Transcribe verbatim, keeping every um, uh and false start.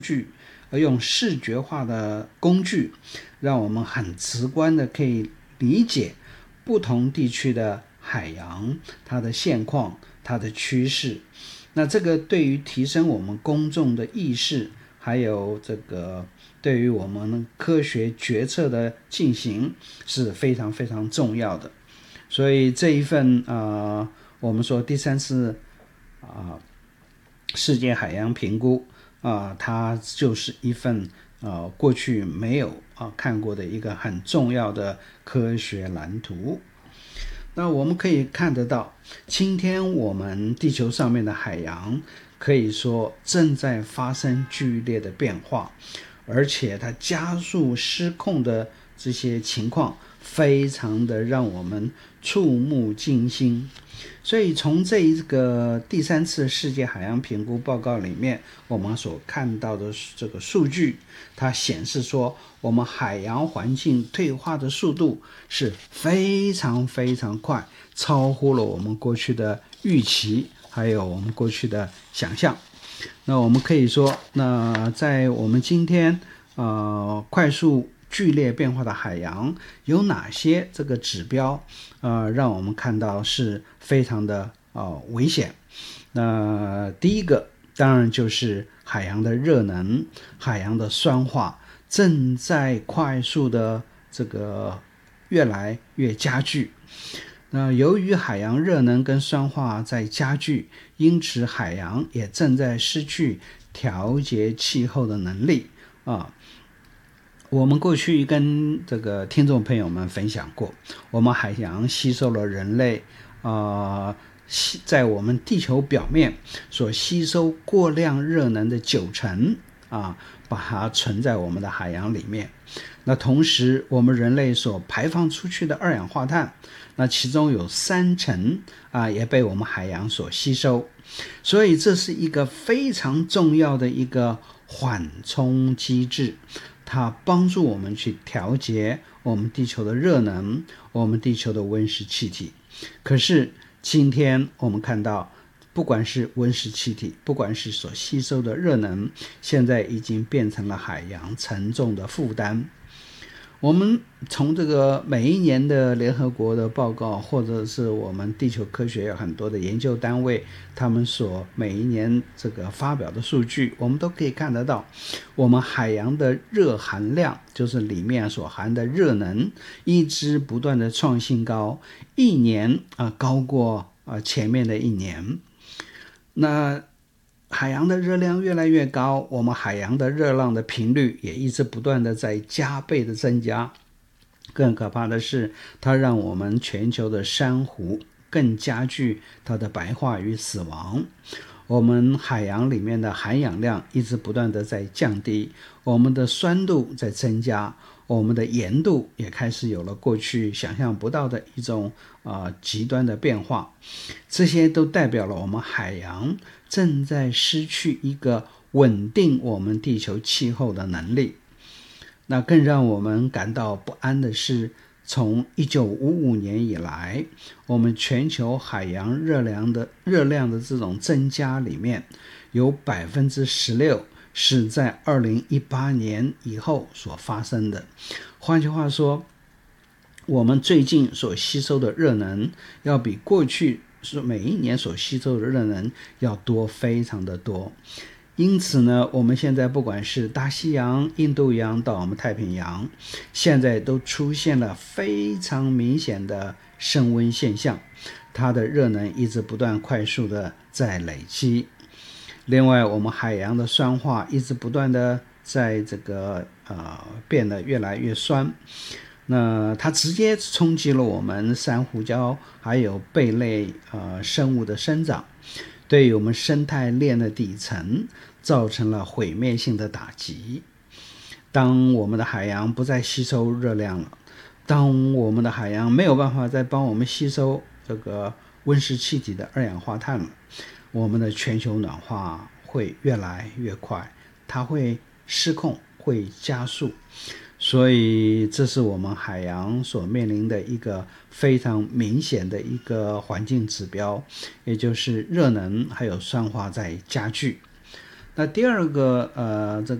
具，而用视觉化的工具，让我们很直观的可以理解不同地区的海洋，它的现况，它的趋势。那这个对于提升我们公众的意识，还有这个对于我们科学决策的进行是非常非常重要的。所以这一份呃，我们说第三次啊、呃、世界海洋评估啊、呃，它就是一份呃过去没有啊、呃、看过的一个很重要的科学蓝图。那我们可以看得到，今天我们地球上面的海洋可以说正在发生剧烈的变化，而且它加速失控的这些情况非常的让我们触目惊心。所以从这一个第三次世界海洋评估报告里面，我们所看到的这个数据，它显示说我们海洋环境退化的速度是非常非常快，超乎了我们过去的预期，还有我们过去的想象。那我们可以说，那在我们今天呃快速剧烈变化的海洋，有哪些这个指标呃让我们看到是非常的呃危险？那第一个当然就是海洋的热能，海洋的酸化正在快速的这个越来越加剧。那由于海洋热能跟酸化在加剧，因此海洋也正在失去调节气候的能力啊。我们过去跟这个听众朋友们分享过，我们海洋吸收了人类呃在我们地球表面所吸收过量热能的九成啊，把它存在我们的海洋里面。那同时我们人类所排放出去的二氧化碳，那其中有三成啊也被我们海洋所吸收。所以这是一个非常重要的一个缓冲机制，它帮助我们去调节我们地球的热能，我们地球的温室气体。可是今天我们看到，不管是温室气体，不管是所吸收的热能，现在已经变成了海洋沉重的负担。我们从这个每一年的联合国的报告，或者是我们地球科学有很多的研究单位，他们所每一年这个发表的数据，我们都可以看得到，我们海洋的热含量，就是里面所含的热能，一直不断的创新高，一年啊、呃、高过啊、呃、前面的一年。那海洋的热量越来越高，我们海洋的热浪的频率也一直不断的在加倍的增加。更可怕的是，它让我们全球的珊瑚更加剧它的白化与死亡。我们海洋里面的含氧量一直不断的在降低，我们的酸度在增加，我们的盐度也开始有了过去想象不到的一种呃极端的变化。这些都代表了我们海洋正在失去一个稳定我们地球气候的能力。那更让我们感到不安的是，从一九五五年以来，我们全球海洋热量的热量的这种增加里面，有 百分之十六 是在二零一八年以后所发生的。换句话说，我们最近所吸收的热能要比过去每一年所吸收的热能要多非常的多。因此呢，我们现在不管是大西洋、印度洋到我们太平洋，现在都出现了非常明显的升温现象，它的热能一直不断快速的在累积。另外，我们海洋的酸化一直不断的在这个呃变得越来越酸，那它直接冲击了我们珊瑚礁还有贝类呃生物的生长，对于我们生态链的底层造成了毁灭性的打击。当我们的海洋不再吸收热量了，当我们的海洋没有办法再帮我们吸收这个温室气体的二氧化碳了，我们的全球暖化会越来越快，它会失控，会加速。所以这是我们海洋所面临的一个非常明显的一个环境指标，也就是热能还有酸化在加剧。 那第二个呃，这